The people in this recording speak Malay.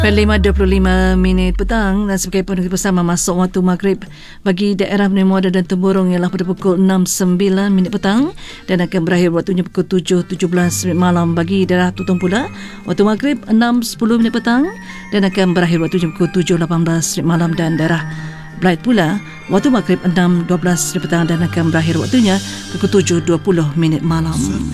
5:25 petang dan sebagai penutup bersama masuk waktu maghrib bagi daerah Penemuada dan Temburong ialah pada pukul 6:09 petang dan akan berakhir waktunya pukul 7:17 malam bagi daerah Tutong pula waktu maghrib 6:10 petang dan akan berakhir waktunya pukul 7:18 malam dan daerah Blight pula waktu maghrib 6:12 petang dan akan berakhir waktunya pukul 7:20 malam.